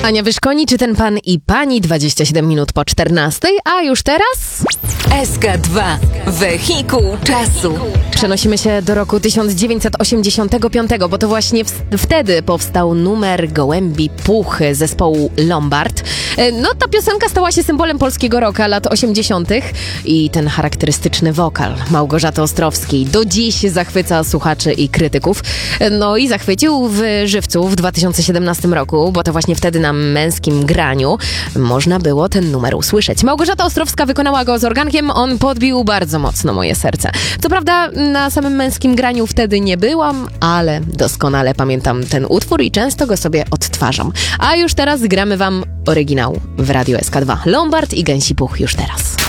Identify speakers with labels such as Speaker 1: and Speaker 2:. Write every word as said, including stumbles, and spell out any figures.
Speaker 1: Ania Wyszkoni, czy ten pan i pani? dwadzieścia siedem minut po czternastej, a już teraz...
Speaker 2: S K dwa. Wehikuł czasu.
Speaker 1: Przenosimy się do roku tysiąc dziewięćset osiemdziesiątego piątego, bo to właśnie w, wtedy powstał numer Gołębi Puchy zespołu Lombard. No, ta piosenka stała się symbolem polskiego rocka lat osiemdziesiątych i ten charakterystyczny wokal Małgorzaty Ostrowskiej do dziś zachwyca słuchaczy i krytyków. No i zachwycił w żywcu w dwa tysiące siedemnastym roku, bo to właśnie wtedy na Męskim Graniu można było ten numer usłyszeć. Małgorzata Ostrowska wykonała go z organkiem, on podbił bardzo mocno moje serce. Co prawda na samym Męskim Graniu wtedy nie byłam, ale doskonale pamiętam ten utwór i często go sobie odtwarzam. A już teraz gramy wam oryginał w Radiu S K dwa. Lombard i Gęsi Puch już teraz.